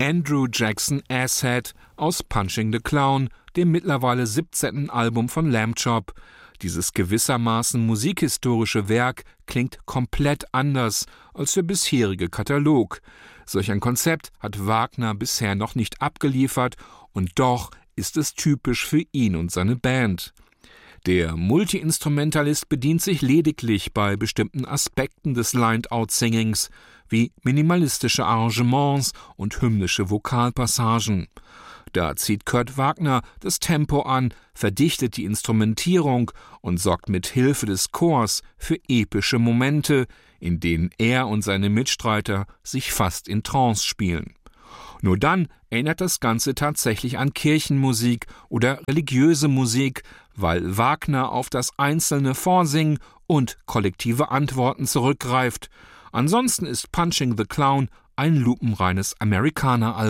Andrew Jackson Asshead aus Punching the Clown, dem mittlerweile 17. Album von Lamb Chop. Dieses gewissermaßen musikhistorische Werk klingt komplett anders als der bisherige Katalog. Solch ein Konzept hat Wagner bisher noch nicht abgeliefert, und doch ist es typisch für ihn und seine Band. Der Multi-Instrumentalist bedient sich lediglich bei bestimmten Aspekten des Lined-Out-Singings, wie minimalistische Arrangements und hymnische Vokalpassagen. Da zieht Kurt Wagner das Tempo an, verdichtet die Instrumentierung und sorgt mit Hilfe des Chors für epische Momente, in denen er und seine Mitstreiter sich fast in Trance spielen. Nur dann erinnert das Ganze tatsächlich an Kirchenmusik oder religiöse Musik, weil Wagner auf das einzelne Vorsingen und kollektive Antworten zurückgreift. Ansonsten ist Punching the Clown ein lupenreines Amerikaner-Album.